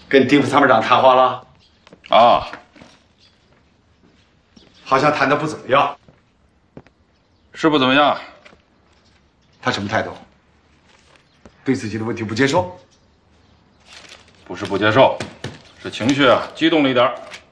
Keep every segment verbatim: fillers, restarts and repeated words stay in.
跟地府参谋长谈话了？ 啊， 好像谈的不怎么样。 是不怎么样。 他什么态度？对自己的问题不接受？ 不是不接受，是情绪啊激动了一点儿。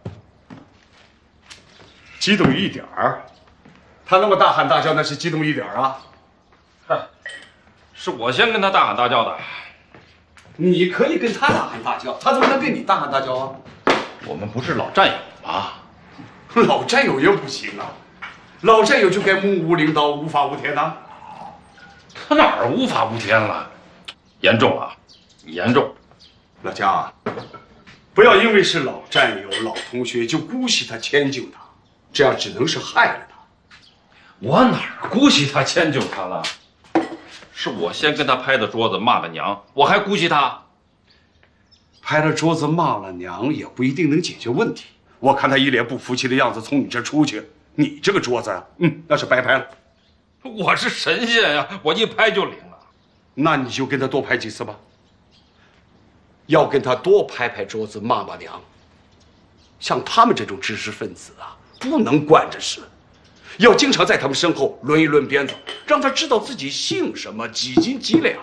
激动一点儿？他那么大喊大叫，那是激动一点儿啊？ 嗨，是我先跟他大喊大叫的。 你可以跟他大喊大叫，他怎么能跟你大喊大叫啊？ 我们不是老战友吗？ 老战友也不行啊，老战友就该目无领导，无法无天呐。 他哪儿无法无天了？严重啊，严重！ 老姜啊，不要因为是老战友、老同学就姑息他、迁就他，这样只能是害了他。 我哪儿姑息他、迁就他了？是我先跟他拍的桌子，骂了娘，我还姑息他。 拍了桌子骂了娘也不一定能解决问题。我看他一脸不服气的样子从你这出去，你这个桌子啊，嗯，那是白拍了。 我是神仙呀，我一拍就灵了。 那你就跟他多拍几次吧。要跟他多拍拍桌子，骂骂娘。像他们这种知识分子啊，不能惯着事，要经常在他们身后抡一抡鞭子，让他知道自己姓什么，几斤几两。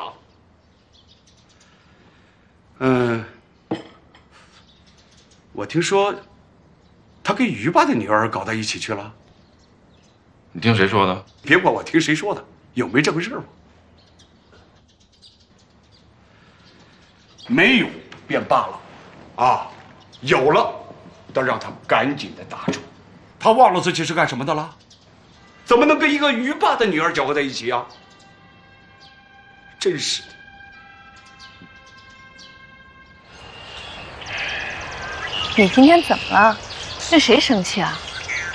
嗯，我听说他跟于爸的女儿搞到一起去了。 你听谁说的？ 别管我听谁说的，有没这回事吗？没有便罢了，啊，有了，得让他赶紧的打住。他忘了自己是干什么的了？怎么能跟一个于爸的女儿搅和在一起啊？真是的。 你今天怎么了？对谁生气啊？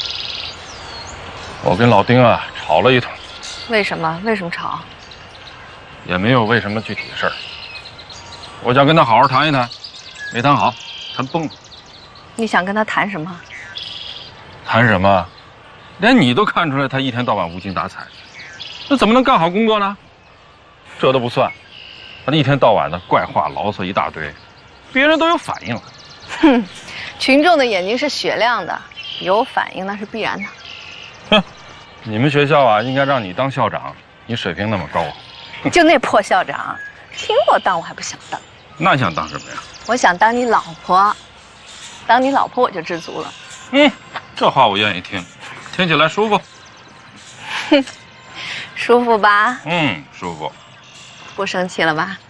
我跟老丁啊吵了一通。 为什么？为什么吵？ 也没有为什么具体的事儿。我想跟他好好谈一谈，没谈好，谈崩了。 你想跟他谈什么？ 谈什么？连你都看出来他一天到晚无精打采，那怎么能干好工作呢？这都不算，他一天到晚的怪话牢骚一大堆，别人都有反应了。 哼，群众的眼睛是雪亮的，有反应那是必然的。 哼，你们学校啊，应该让你当校长，你水平那么高。 就那破校长，听我当我还不想当。 那你想当什么呀？ 我想当你老婆，当你老婆我就知足了。 嗯，这话我愿意听，听起来舒服。 哼，舒服吧？ 嗯，舒服。 不生气了吧？